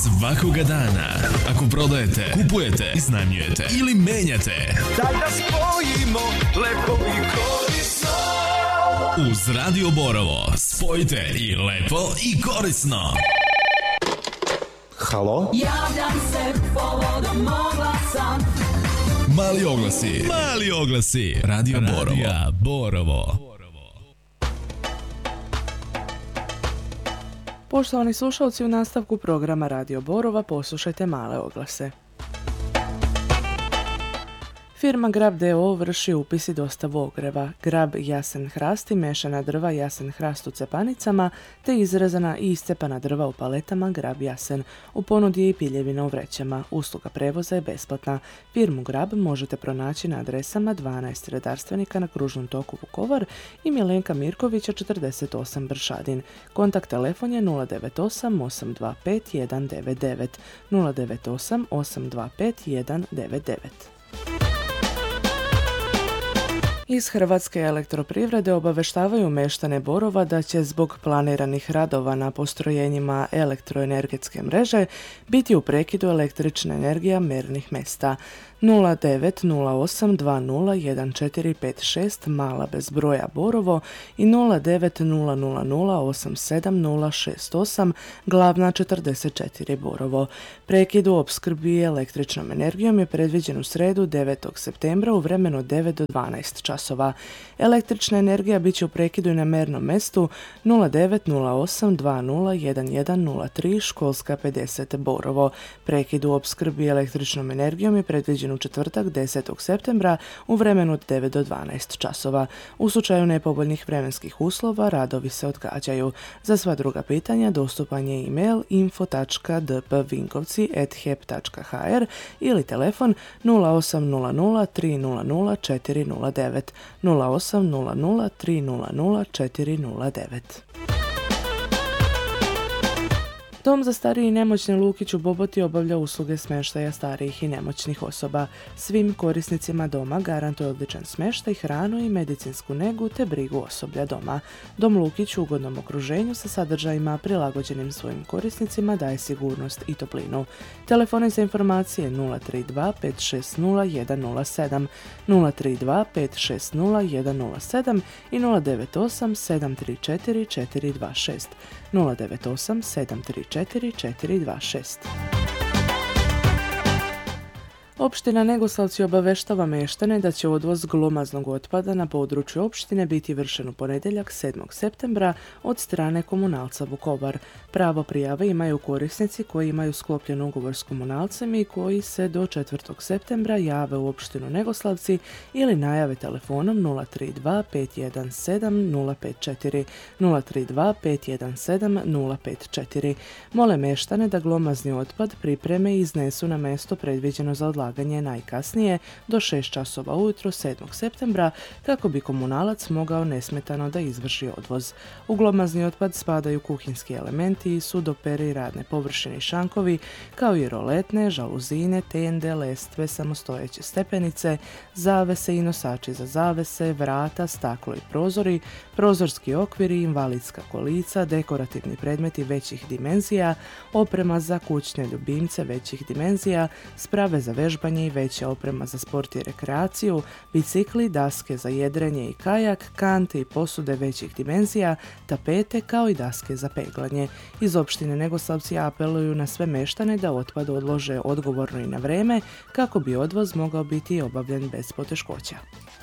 Svakoga dana. Ako prodajete, kupujete, iznajmljujete ili menjate, daj da spojimo lepo i korisno. Uz Radio Borovo spojite i lepo i korisno. Halo? Javljam se povodom oglasa. Mali oglasi. Radio Borovo. Poštovani slušalci, u nastavku programa Radio Borova poslušajte male oglase. Firma Grab d.o.o. vrši upis i dostavu ogreva, grab jasen hrast i mešana drva jasen hrast u cepanicama, te izrezana i iscepana drva u paletama grab jasen. U ponudi je i piljevina u vrećama. Usluga prevoza je besplatna. Firmu Grab možete pronaći na adresama 12 redarstvenika na Kružnom toku Vukovar i Milenka Mirkovića 48 Bršadin. Kontakt telefon je 098 825 199 098 825 199. Iz Hrvatske elektroprivrede obaveštavaju meštane Borova da će zbog planiranih radova na postrojenjima elektroenergetske mreže biti u prekidu električna energija mernih mesta. 0908201456 Mala bez broja Borovo i 0900087068 Glavna 44 Borovo. Prekid u opskrbi električnom energijom je predviđen u sredu 9. septembra u vremenu od 9 do 12 časova. Električna energija bit će u prekidu i na mernom mestu 0908201103 Školska 50 Borovo. Prekid u opskrbi električnom energijom je predviđen u četvrtak 10. septembra u vremenu od 9 do 12 časova. U slučaju nepovoljnih vremenskih uslova radovi se odgađaju. Za sva druga pitanja dostupan je e-mail info.dpvinkovci@hep.hr ili telefon 0800 300 409 0800 300 409. Dom za starije i nemoćne Lukić u Boboti obavlja usluge smještaja starijih i nemoćnih osoba. Svim korisnicima doma garantuje odličan smještaj, hranu i medicinsku negu te brigu osoblja doma. Dom Lukić u ugodnom okruženju sa sadržajima prilagođenim svojim korisnicima daje sigurnost i toplinu. Telefoni za informacije 032 560 107, 032 560 107 i 098 734 426, 098 734 426. Opština Negoslavci obaveštava meštane da će odvoz glomaznog otpada na području opštine biti vršen u ponedjeljak 7. septembra od strane komunalca Vukovar. Pravo prijave imaju korisnici koji imaju sklopljen ugovor s komunalcem i koji se do 4. septembra jave u opštinu Negoslavci ili najave telefonom 032 517 054 032 517 054. Mole meštane da glomazni otpad pripreme i iznesu na mesto predviđeno za odlaganje najkasnije do 6 časova ujutro 7. septembra kako bi komunalac mogao nesmetano da izvrši odvoz. U glomazni otpad spadaju kuhinski elementi, sudopere i radne površine i šankovi, kao i roletne, žaluzine, tende, lestve, samostojeće stepenice, zavese i nosači za zavese, vrata, staklo i prozori, prozorski okviri, invalidska kolica, dekorativni predmeti većih dimenzija, oprema za kućne ljubimce većih dimenzija, sprave za vežbanje i veća oprema za sport i rekreaciju, bicikli, daske za jedrenje i kajak, kante i posude većih dimenzija, tapete kao i daske za peglanje. Iz opštine Negoslavci apeluju na sve meštane da otpad odlože odgovorno i na vreme kako bi odvoz mogao biti obavljen bez poteškoća.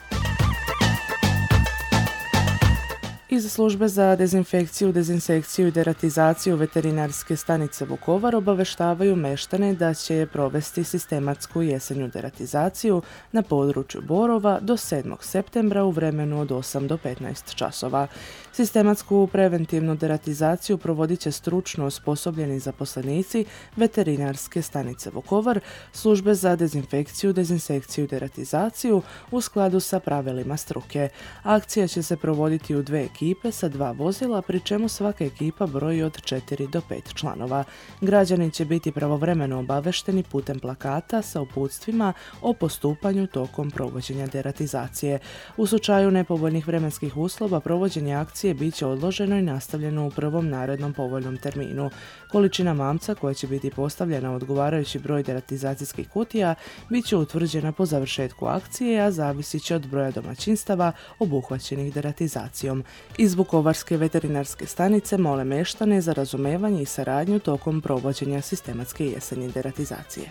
Iz službe za dezinfekciju, dezinsekciju i deratizaciju veterinarske stanice Vukovar obaveštavaju meštane da će provesti sistematsku jesenju deratizaciju na području Borova do 7. septembra u vremenu od 8 do 15 časova. Sistematsku preventivnu deratizaciju provodit će stručno osposobljeni zaposlenici veterinarske stanice Vukovar, službe za dezinfekciju, dezinsekciju i deratizaciju u skladu sa pravilima struke. Akcija će se provoditi u 2 ekipe ekipe sa 2 vozila, pri čemu svaka ekipa broji od 4 do 5 članova. Građani će biti pravovremeno obavešteni putem plakata sa uputstvima o postupanju tokom provođenja deratizacije. U slučaju nepovoljnih vremenskih uslova, provođenje akcije bit će odloženo i nastavljeno u prvom narednom povoljnom terminu. Količina mamca koja će biti postavljena u odgovarajući broj deratizacijskih kutija bit će utvrđena po završetku akcije, a zavisit će od broja domaćinstava obuhvaćenih deratizacijom. Iz Vukovarske veterinarske stanice mole meštane za razumevanje i saradnju tokom provođenja sistematske jesenje deratizacije.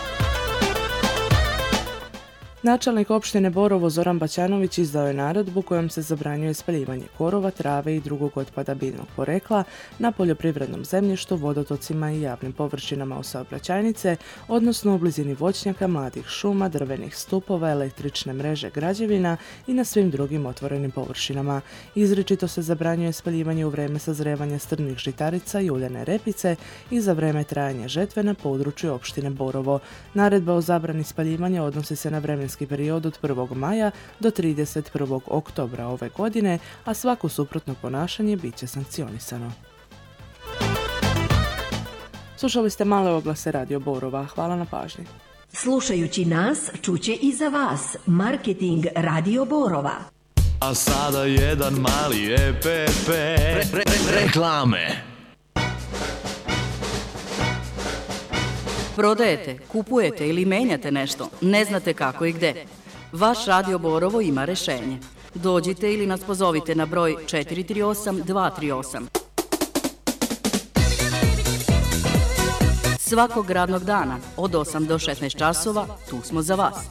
Načelnik opštine Borovo Zoran Baćanović izdao je naredbu kojom se zabranjuje spaljivanje korova, trave i drugog otpada biljnog porekla na poljoprivrednom zemljištu, vodotocima i javnim površinama u saobraćajnice, odnosno u blizini voćnjaka, mladih šuma, drvenih stupova, električne mreže, građevina i na svim drugim otvorenim površinama. Izričito se zabranjuje spaljivanje u vreme sazrevanja strnih žitarica i uljane repice i za vreme trajanja žetve na području opštine Borovo. Naredba o zabrani spaljivanja odnosi se na vremenski period od 1. maja do 31. oktobra ove godine, a svako suprotno ponašanje bit će sankcionisano. Slušali ste male oglase Radio Borova. Hvala na pažnji. Slušajući nas, čuće i za vas. Marketing Radio Borova. A sada jedan mali EPP. Reklame. Prodajete, kupujete ili menjate nešto, ne znate kako i gde. Vaš Radio Borovo ima rešenje. Dođite ili nas pozovite na broj 438 238. Svakog radnog dana od 8 do 16 časova tu smo za vas.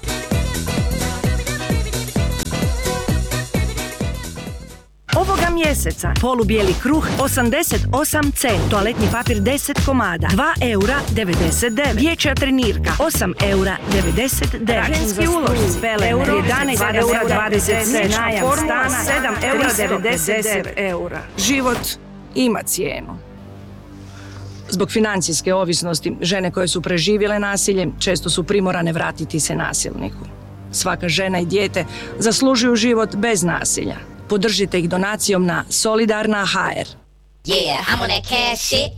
Ovoga mjeseca polubijeli kruh 88 cent, toaletni papir 10 komada, 2 eura 99, dječja trenirka 8 eura 99, ženski ulošci, pelene 11 eura 20, najam stana 7 eura 99 eura. Život ima cijenu. Zbog financijske ovisnosti, žene koje su preživjele nasilje često su primorane vratiti se nasilniku. Svaka žena i dijete zaslužuju život bez nasilja. Podržite ih donacijom na Solidarna.hr. Yeah, I'm on that cash shit.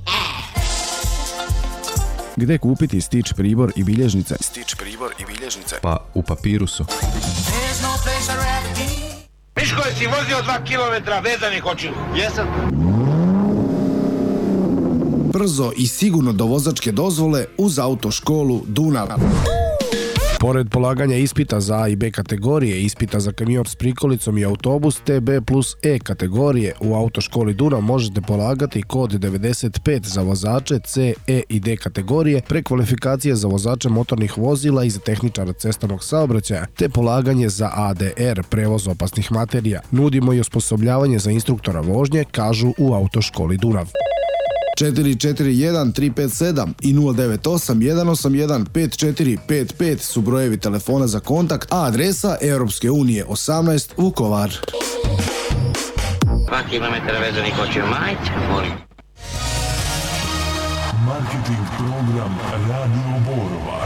Gde kupiti Stitch pribor i bilježnice? Pa u Papirusu. Miško, jesi vozio 2 kilometra vezanih očiju? Jesam. Brzo i sigurno do vozačke dozvole uz autoškolu Dunav. Pored polaganja ispita za A i B kategorije, ispita za kamion s prikolicom i autobus TB plus E kategorije, u autoškoli Dunav možete polagati kod 95 za vozače C, E i D kategorije, prekvalifikacije za vozače motornih vozila i za tehničara cestovnog saobraćaja, te polaganje za ADR, prevoz opasnih materija. Nudimo i osposobljavanje za instruktora vožnje, kažu u autoškoli Dunav. 441 357 i 098 181 5455 su brojevi telefona za kontakt, a adresa Europske unije 18 Vukovar. 2 kilometra vezanih očiju, majte, molim. Marketing program Radio Borova.